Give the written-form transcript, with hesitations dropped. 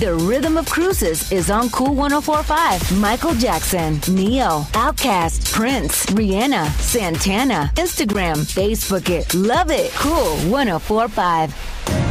The Rhythm of Cruises is on Cool 104.5. Michael Jackson, Neo, Outkast, Prince, Rihanna, Santana. Instagram, Facebook it. Love it. Cool 104.5.